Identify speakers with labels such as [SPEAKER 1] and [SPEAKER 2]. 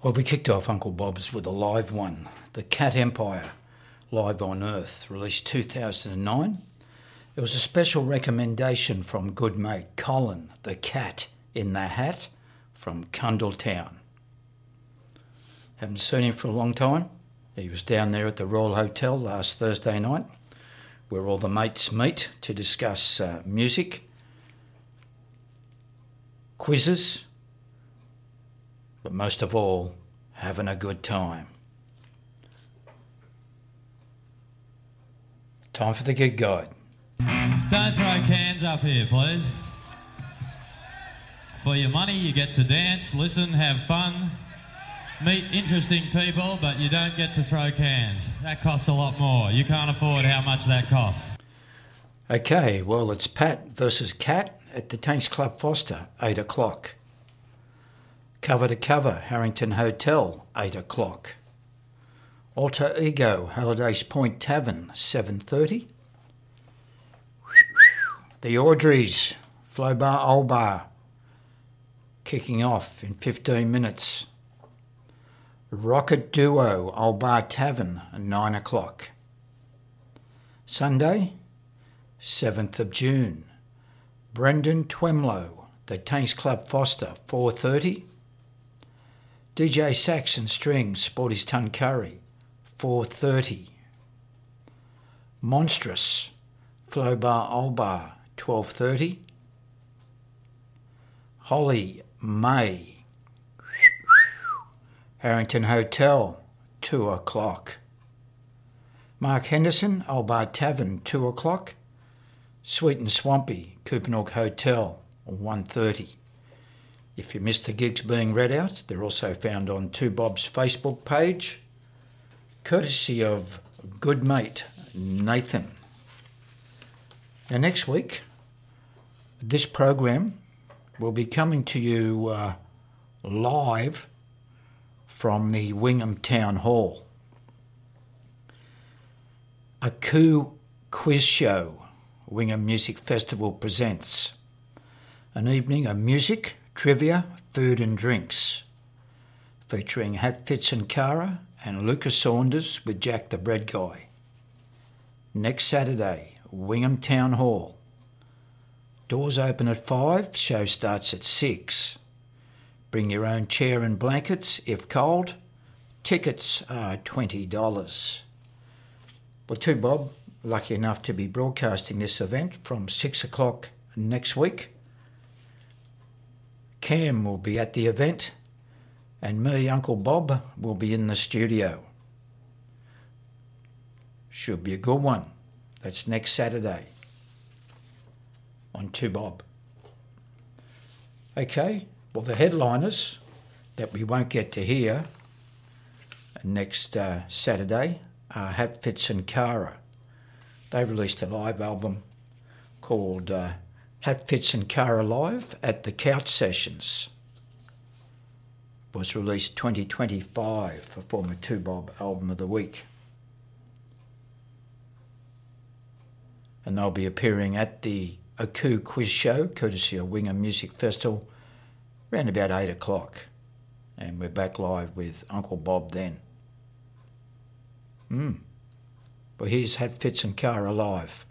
[SPEAKER 1] Well, we kicked off Uncle Bob's with a live one, The Cat Empire, Live on Earth, released 2009. It was a special recommendation from good mate Colin, the Cat in the Hat, from Cundletown. Haven't seen him for a long time. He was down there at the Royal Hotel last Thursday night, where all the mates meet to discuss music, quizzes, but most of all, having a good time. Time for the gig guide.
[SPEAKER 2] Don't throw cans up here, please. For your money, you get to dance, listen, have fun, meet interesting people, but you don't get to throw cans. That costs a lot more. You can't afford how much that costs.
[SPEAKER 1] Okay, well, it's Pat versus Cat at the Tanks Club Foster, 8 o'clock. Cover to Cover, Harrington Hotel, 8 o'clock. Alter Ego, Halliday's Point Tavern, 7:30. The Audreys, Flow Bar Old Bar, kicking off in 15 minutes. Rocket Duo, Old Bar Tavern, 9 o'clock. Sunday, 7th of June. Brendan Twemlow, the Tanks Club Foster, 4:30. DJ Sax and Strings, Sporty's Tuncurry, 4:30. Monstrous, Flow Bar Old Bar, 12:30. Holly May, Harrington Hotel, 2 o'clock. Mark Henderson, Old Bar Tavern, 2 o'clock. Sweet and Swampy, Kupanook Hotel, 1:30. If you missed the gigs being read out, they're also found on Two Bob's Facebook page, courtesy of good mate Nathan. Now next week, this program will be coming to you live from the Wingham Town Hall. A Coup Quiz Show, Wingham Music Festival presents an evening of music, trivia, food and drinks, featuring Hatfits and Cara and Lucas Saunders with Jack the Bread Guy. Next Saturday, Wingham Town Hall. Doors open at 5, show starts at 6. Bring your own chair and blankets if cold. Tickets are $20. Well, Two Bob, lucky enough to be broadcasting this event from 6 o'clock next week. Cam will be at the event, and me, Uncle Bob, will be in the studio. Should be a good one. That's next Saturday on Two Bob. Okay, well, the headliners that we won't get to hear next Saturday are Hatfits and Cara. They released a live album called Hatfits and Cara Live at the Couch Sessions. Was released 2025 for former Two Bob Album of the Week. And they'll be appearing at the Aku Quiz Show, courtesy of Wingham Music Festival, around about 8 o'clock. And we're back live with Uncle Bob then. Well, here's Hatfits and Cara Live.